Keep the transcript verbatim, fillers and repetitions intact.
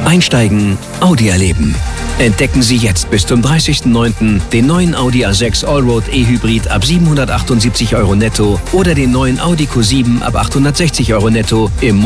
Einsteigen, Audi erleben. Entdecken Sie jetzt bis zum dreißigsten neunten den neuen Audi A sechs Allroad E-Hybrid ab siebenhundertachtundsiebzig Euro netto oder den neuen Audi Q sieben ab achthundertsechzig Euro netto im